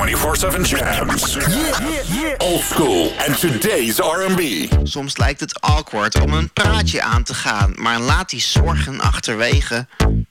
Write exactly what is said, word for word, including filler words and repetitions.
twenty-four seven jams. Yeah, yeah, yeah. Old school and today's R and B. Soms lijkt het awkward om een praatje aan te gaan, maar laat die zorgen achterwege.